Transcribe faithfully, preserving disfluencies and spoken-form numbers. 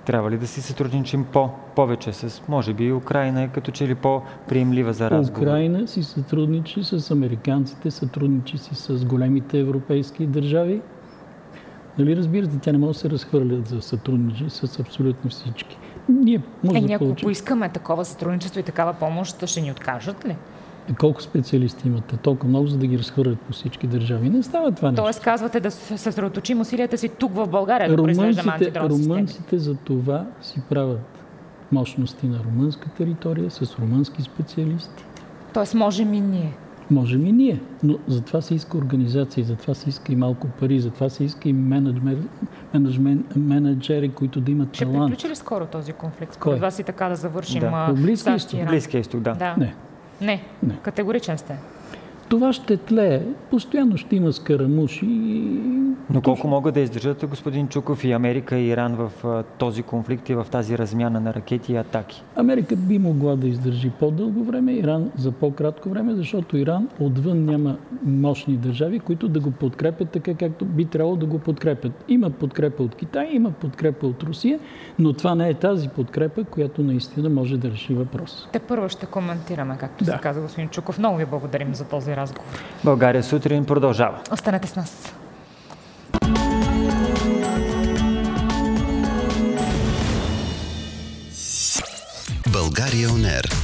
Трябва ли да си сътрудничим по- повече с, може би, Украйна е като че ли по-приемлива за разговор? Украйна си сътрудничи с американците, сътрудничи си с големите европейски държави. Нали разбирате, тя не може да се разхвърлят за сътрудничи с абсолютно всички. Ние може Е, да ние ако получим... поискаме такова сътрудничество и такава помощ, ще ни откажат ли? Колко специалисти имате? Толкова много, за да ги разхвърлят по всички държави. Не става това нещо. Тоест казвате да съсредоточим усилията си тук в България, да произвеждаме антидрон системи. Румънците за това си правят мощности на румънска територия с румънски специалисти. Тоест можем и ние. Можем и ние, но за това се иска организация, за това се иска и малко пари, за това се иска и менеджмент, менеджери, които да имат Ще талант. приключи ли скоро този конфликт? Според вас и така да завършим Да. САЩ и Иран? Близкия изток, да. да. Не. Не. Не. Категоричен сте. Това ще тлее. Постоянно ще има скарамуши. Но колко могат да издържат, господин Чуков, и Америка и Иран в а, този конфликт и в тази размяна на ракети и атаки? Америка би могла да издържи по-дълго време, Иран за по-кратко време, защото Иран отвън няма мощни държави, които да го подкрепят така, както би трябвало да го подкрепят. Има подкрепа от Китай, има подкрепа от Русия, но това не е тази подкрепа, която наистина може да реши въпрос. Те първо ще коментираме, както Да. се каза господин Чуков. Много ви благодарим за този разговор. България сутрин продължава. Останете с нас. България ОНЕР.